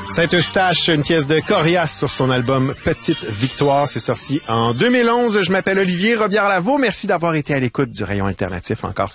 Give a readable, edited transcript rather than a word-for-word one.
Saint-Eustache, une pièce de Corias sur son album Petite Victoire. C'est sorti en 2011. Je m'appelle Olivier Robillard-Lavaux. Merci d'avoir été à l'écoute du Rayon Alternatif encore